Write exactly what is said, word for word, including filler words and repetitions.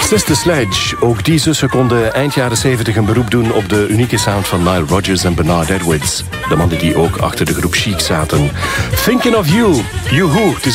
Sister Sledge. Ook die zussen konden eind jaren zeventig een beroep doen op de unieke sound van Nile Rodgers en Bernard Edwards. De mannen die ook achter de groep Chic zaten. Thinking of You. Joehoe. Het is